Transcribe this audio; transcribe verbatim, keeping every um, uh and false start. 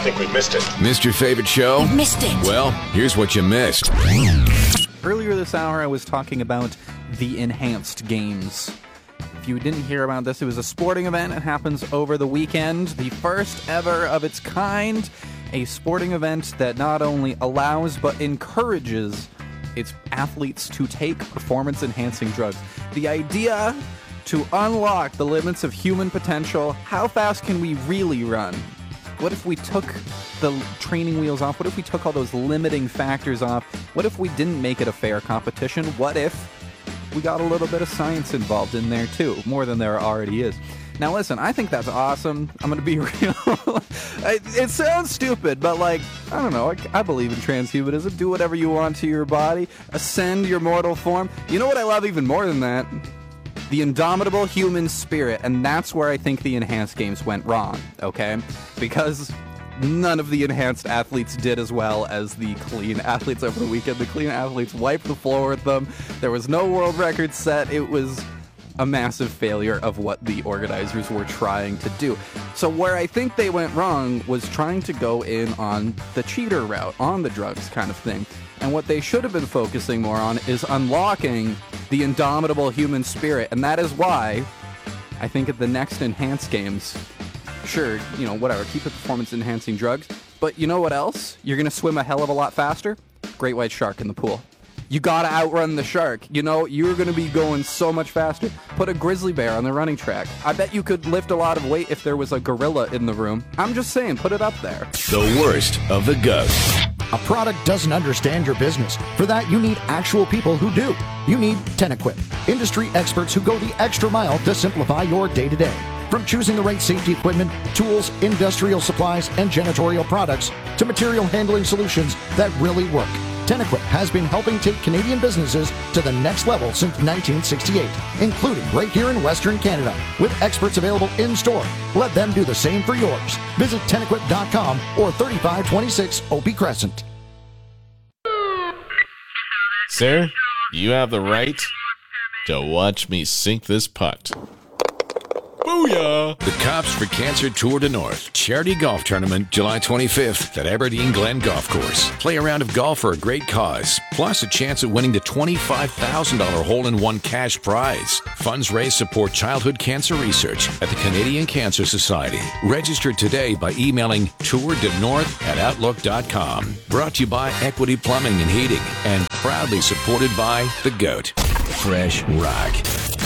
think we missed it. Missed your favorite show? You missed it. Well, here's what you missed. Earlier this hour, I was talking about the Enhanced Games. If you didn't hear about this, it was a sporting event. It happens over the weekend. The first ever of its kind. A sporting event that not only allows but encourages its athletes to take performance-enhancing drugs. The idea to unlock the limits of human potential. How fast can we really run? What if we took the training wheels off? What if we took all those limiting factors off? What if we didn't make it a fair competition? What if we got a little bit of science involved in there too, more than there already is? Now listen, I think that's awesome. I'm going to be real. It sounds stupid, but like, I don't know, I, I believe in transhumanism. Do whatever you want to your body. Ascend your mortal form. You know what I love even more than that? The indomitable human spirit, and that's where I think the Enhanced Games went wrong, okay? Because none of the enhanced athletes did as well as the clean athletes over the weekend. The clean athletes wiped the floor with them. There was no world record set. It was a massive failure of what the organizers were trying to do. So where I think they went wrong was trying to go in on the cheater route, on the drugs kind of thing. And what they should have been focusing more on is unlocking the indomitable human spirit. And that is why I think at the next Enhanced Games, sure, you know, whatever, keep the performance-enhancing drugs. But you know what else? You're going to swim a hell of a lot faster? Great white shark in the pool. You gotta outrun the shark. You know, you're gonna be going so much faster. Put a grizzly bear on the running track. I bet you could lift a lot of weight if there was a gorilla in the room. I'm just saying, put it up there. The worst of the goat. A product doesn't understand your business. For that, you need actual people who do. You need TenEquip, industry experts who go the extra mile to simplify your day-to-day. From choosing the right safety equipment, tools, industrial supplies, and janitorial products, to material handling solutions that really work. TenEquip has been helping take Canadian businesses to the next level since nineteen sixty-eight, including right here in Western Canada, with experts available in-store. Let them do the same for yours. Visit ten equip dot com or thirty-five twenty-six Opie Crescent. Sir, you have the right to watch me sink this putt. Booyah! The Cops for Cancer Tour de North Charity Golf Tournament, July twenty-fifth at Aberdeen Glen Golf Course. Play a round of golf for a great cause, plus a chance at winning the twenty-five thousand dollars hole-in-one cash prize. Funds raised support childhood cancer research at the Canadian Cancer Society. Register today by emailing tour de north at outlook dot com. Brought to you by Equity Plumbing and Heating and proudly supported by The Goat. Fresh Rock.